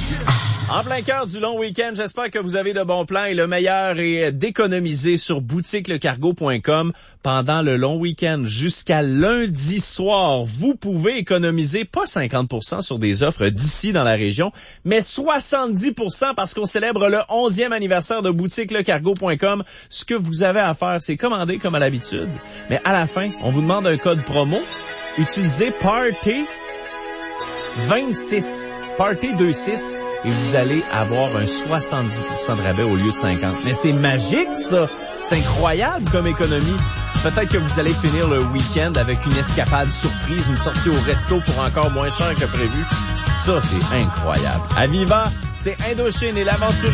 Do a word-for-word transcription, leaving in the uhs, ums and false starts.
En plein cœur du long week-end, j'espère que vous avez de bons plans et le meilleur est d'économiser sur boutique le cargo point com pendant le long week-end jusqu'à lundi soir. Vous pouvez économiser pas cinquante pour cent sur des offres d'ici dans la région, mais soixante-dix pour cent parce qu'on célèbre le onzième anniversaire de boutique le cargo point com. Ce que vous avez à faire, c'est commander comme à l'habitude, mais à la fin, on vous demande un code promo. Utilisez Party vingt-six, Party vingt-six. Et vous allez avoir un soixante-dix pour cent de rabais au lieu de cinquante. Mais c'est magique, ça! C'est incroyable comme économie. Peut-être que vous allez finir le week-end avec une escapade surprise, une sortie au resto pour encore moins cher que prévu. Ça, c'est incroyable. À Viva, c'est Indochine et l'aventure